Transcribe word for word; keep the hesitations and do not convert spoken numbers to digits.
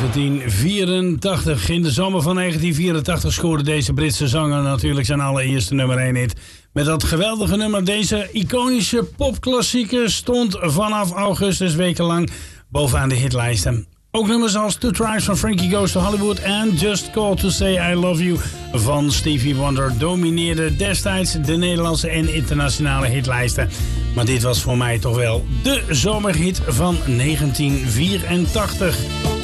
negentien vierentachtig. In de zomer van negentien vierentachtig scoorde deze Britse zanger natuurlijk zijn allereerste nummer één hit. Met dat geweldige nummer, deze iconische popklassieker, stond vanaf augustus wekenlang bovenaan de hitlijsten. Ook nummers als Two Tribes van Frankie Goes to Hollywood en Just Call to Say I Love You van Stevie Wonder domineerden destijds de Nederlandse en internationale hitlijsten. Maar dit was voor mij toch wel de zomerhit van negentien vierentachtig.